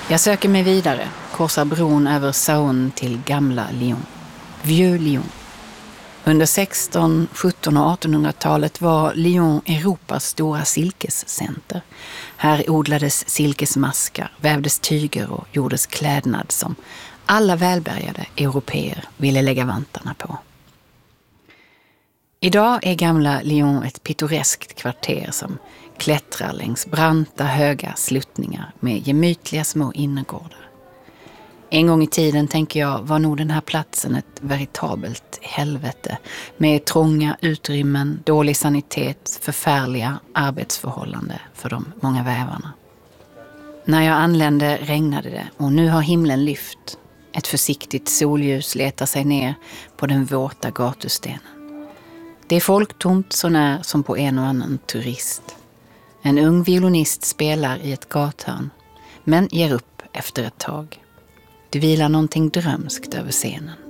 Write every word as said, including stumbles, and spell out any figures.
Jag söker mig vidare, korsar bron över Saône till gamla Lyon. Vieux Lyon. Under sexton-, sjutton- och artonhundratalet var Lyon Europas stora silkescenter. Här odlades silkesmaskar, vävdes tyger och gjordes klädnad som alla välbärgade europeer ville lägga vantarna på. Idag är gamla Lyon ett pittoreskt kvarter som klättrar längs branta höga sluttningar med gemytliga små innergårdar. En gång i tiden, tänker jag, var nog den här platsen ett veritabelt helvete med trånga utrymmen, dålig sanitet, förfärliga arbetsförhållanden för de många vävarna. När jag anlände regnade det och nu har himlen lyft. Ett försiktigt solljus letar sig ner på den våta gatustenen. Det är folktomt så när som på en och annan turist. En ung violinist spelar i ett gathörn, men ger upp efter ett tag. Det vilar någonting drömskt över scenen.